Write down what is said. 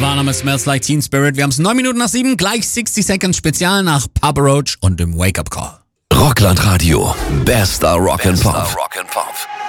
Nirvana Smells Like Teen Spirit. Wir haben es 9 Minuten nach 7, gleich 60 Seconds Spezial nach Papa Roach und dem Wake-Up Call. Rockland Radio, bester Rock'n'Pop.